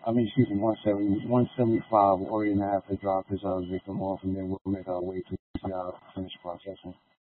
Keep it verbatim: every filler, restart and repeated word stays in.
I mean, excuse me, one seventy, one seventy-five. We're already gonna have to drop this uh, victim off, and then we'll make our way to the uh, finished processing.